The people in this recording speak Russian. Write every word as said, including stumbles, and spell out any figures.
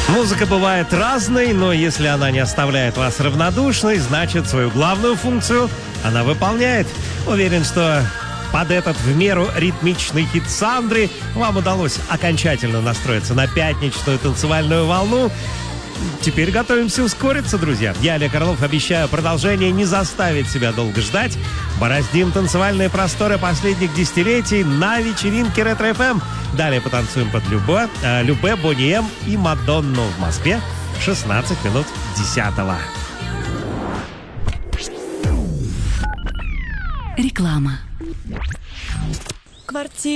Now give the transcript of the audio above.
Музыка бывает разной, но если она не оставляет вас равнодушной, значит, свою главную функцию она выполняет. Уверен, что под этот в меру ритмичный хит Сандры вам удалось окончательно настроиться на пятничную танцевальную волну. Теперь готовимся ускориться, друзья. Я, Олег Орлов, обещаю продолжение не заставить себя долго ждать. Бороздим танцевальные просторы последних десятилетий на вечеринке Ретро-эф эм. Далее потанцуем под Любе, э, Любе, Бонни Эм и Мадонну в Москве. шестнадцать минут десятого. Реклама. Квартира.